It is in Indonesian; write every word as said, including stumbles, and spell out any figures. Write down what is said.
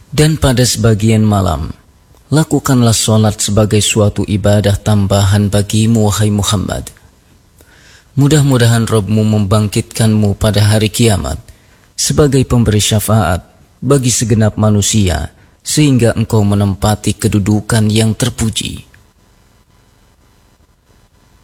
Dan pada sebagian malam, lakukanlah sholat sebagai suatu ibadah tambahan bagimu, wahai Muhammad. Mudah-mudahan Rabb-Mu membangkitkanmu pada hari kiamat sebagai pemberi syafaat bagi segenap manusia, sehingga engkau menempati kedudukan yang terpuji.